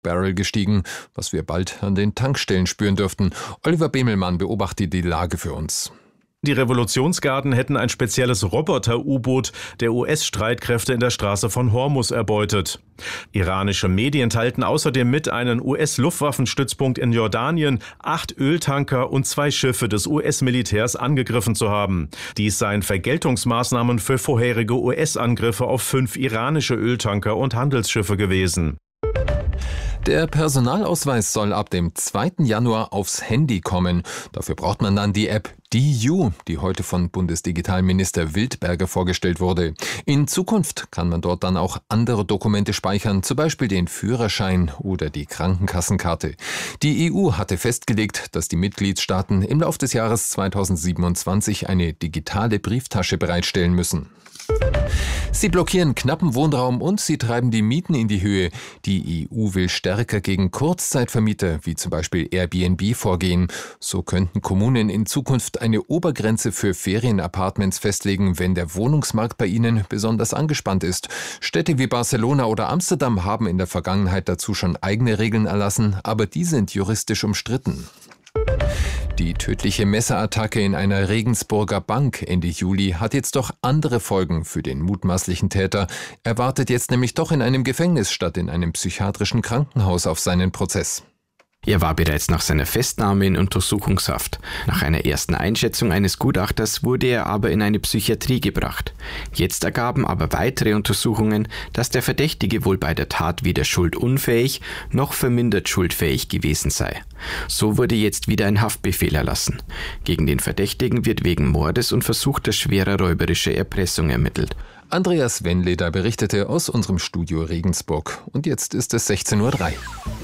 Barrel gestiegen, was wir bald an den Tankstellen spüren dürften. Oliver Bemelmann beobachtet die Lage für uns. Die Revolutionsgarden hätten ein spezielles Roboter-U-Boot der US-Streitkräfte in der Straße von Hormuz erbeutet. Iranische Medien teilten außerdem mit, einen US-Luftwaffenstützpunkt in Jordanien, 8 Öltanker und 2 Schiffe des US-Militärs angegriffen zu haben. Dies seien Vergeltungsmaßnahmen für vorherige US-Angriffe auf 5 iranische Öltanker und Handelsschiffe gewesen. Der Personalausweis soll ab dem 2. Januar aufs Handy kommen. Dafür braucht man dann die App DiU, die heute von Bundesdigitalminister Wildberger vorgestellt wurde. In Zukunft kann man dort dann auch andere Dokumente speichern, zum Beispiel den Führerschein oder die Krankenkassenkarte. Die EU hatte festgelegt, dass die Mitgliedstaaten im Laufe des Jahres 2027 eine digitale Brieftasche bereitstellen müssen. Sie blockieren knappen Wohnraum und sie treiben die Mieten in die Höhe. Die EU will stärker gegen Kurzzeitvermieter, wie zum Beispiel Airbnb, vorgehen. So könnten Kommunen in Zukunft eine Obergrenze für Ferienapartments festlegen, wenn der Wohnungsmarkt bei ihnen besonders angespannt ist. Städte wie Barcelona oder Amsterdam haben in der Vergangenheit dazu schon eigene Regeln erlassen, aber die sind juristisch umstritten. Die tödliche Messerattacke in einer Regensburger Bank Ende Juli hat jetzt doch andere Folgen für den mutmaßlichen Täter. Er wartet jetzt nämlich doch in einem Gefängnis statt in einem psychiatrischen Krankenhaus auf seinen Prozess. Er war bereits nach seiner Festnahme in Untersuchungshaft. Nach einer ersten Einschätzung eines Gutachters wurde er aber in eine Psychiatrie gebracht. Jetzt ergaben aber weitere Untersuchungen, dass der Verdächtige wohl bei der Tat weder schuldunfähig noch vermindert schuldfähig gewesen sei. So wurde jetzt wieder ein Haftbefehl erlassen. Gegen den Verdächtigen wird wegen Mordes und versuchter schwerer räuberischer Erpressung ermittelt. Andreas Wenleder berichtete aus unserem Studio Regensburg. Und jetzt ist es 16:03 Uhr.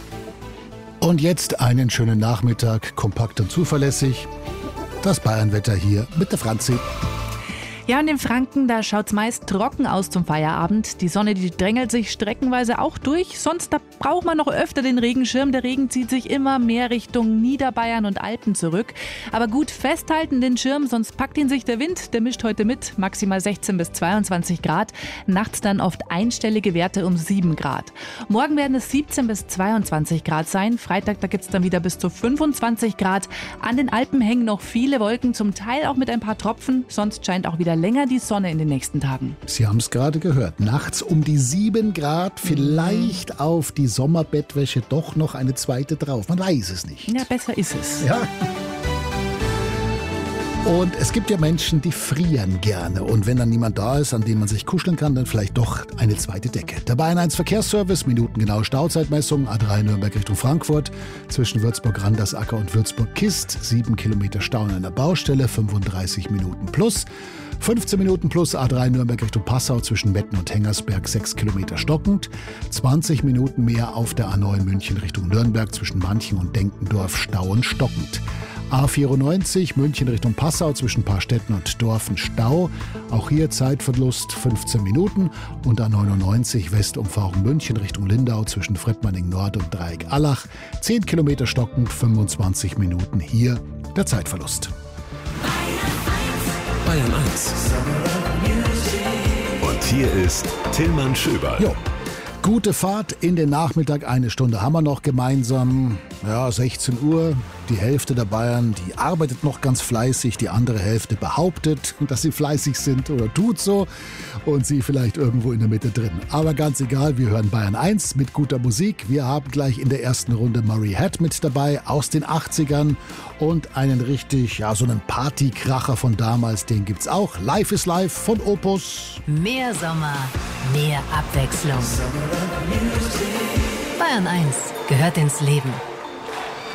Und jetzt einen schönen Nachmittag, kompakt und zuverlässig. Das Bayernwetter hier mit der Franzi. Ja, und in Franken, da schaut's meist trocken aus zum Feierabend. Die Sonne, die drängelt sich streckenweise auch durch. Sonst, da braucht man noch öfter den Regenschirm. Der Regen zieht sich immer mehr Richtung Niederbayern und Alpen zurück. Aber gut festhalten den Schirm, sonst packt ihn sich der Wind. Der mischt heute mit, maximal 16 bis 22 Grad. Nachts dann oft einstellige Werte um 7 Grad. Morgen werden es 17 bis 22 Grad sein. Freitag, da gibt's dann wieder bis zu 25 Grad. An den Alpen hängen noch viele Wolken, zum Teil auch mit ein paar Tropfen. Sonst scheint auch wieder länger die Sonne in den nächsten Tagen. Sie haben es gerade gehört. Nachts um die 7 Grad, vielleicht auf die Sommerbettwäsche doch noch eine zweite drauf. Man weiß es nicht. Ja, besser ist es. Ja. Und es gibt ja Menschen, die frieren gerne. Und wenn dann niemand da ist, an dem man sich kuscheln kann, dann vielleicht doch eine zweite Decke. Der Bayern 1 Verkehrsservice, minutengenau Stauzeitmessung, A3 Nürnberg Richtung Frankfurt, zwischen Würzburg-Randersacker und Würzburg-Kist, 7 Kilometer Stau an einer Baustelle, 35 Minuten plus. 15 Minuten plus A3 Nürnberg Richtung Passau zwischen Metten und Hengersberg, 6 Kilometer stockend. 20 Minuten mehr auf der A9 München Richtung Nürnberg zwischen Manchen und Denkendorf, Stau und stockend. A94 München Richtung Passau zwischen Paarstetten und Dorfen Stau. Auch hier Zeitverlust 15 Minuten. Und A99 Westumfahrung München Richtung Lindau zwischen Frettmanning Nord und Dreieck Allach. 10 Kilometer stockend, 25 Minuten. Hier der Zeitverlust. Bayern 1. Und hier ist Tillmann Schöberl. Jo. Gute Fahrt in den Nachmittag, eine Stunde haben wir noch gemeinsam. Ja, 16 Uhr, die Hälfte der Bayern, die arbeitet noch ganz fleißig, die andere Hälfte behauptet, dass sie fleißig sind oder tut so und sie vielleicht irgendwo in der Mitte drin. Aber ganz egal, wir hören Bayern 1 mit guter Musik. Wir haben gleich in der ersten Runde Murray Head mit dabei aus den 80ern und einen richtig, ja, so einen Partykracher von damals, den gibt's auch. Life is Life von Opus. Mehr Sommer, mehr Abwechslung. Bayern 1 gehört ins Leben.